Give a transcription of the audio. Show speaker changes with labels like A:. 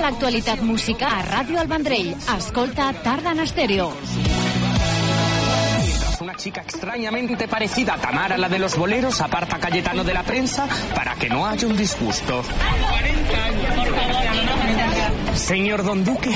A: l'actualitat musical a Ràdio El Vendrell. Escolta Tarda en Estèreo.
B: Una chica extrañamente parecida a Tamara, la de los boleros, aparta a Cayetano de la prensa para que no haya un disgusto. Señor Don Duque,